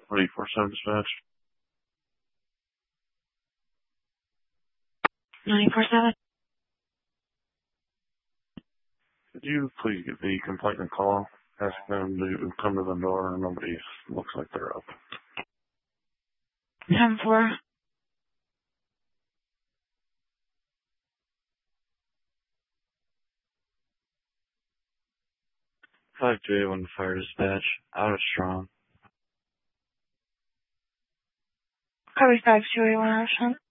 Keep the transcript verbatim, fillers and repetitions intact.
twenty-four seven dispatch. ninety-four seven. Could you please give the complainant a call? Ask them to come to the door. Nobody looks like they're up. ten four. five two eight one Fire Dispatch, out of Strong. Copy five two eight one option.